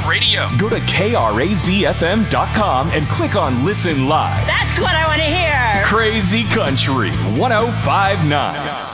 Radio. Go to KRAZFM.com and click on Listen Live. That's what I want to hear. Crazy Country 1059.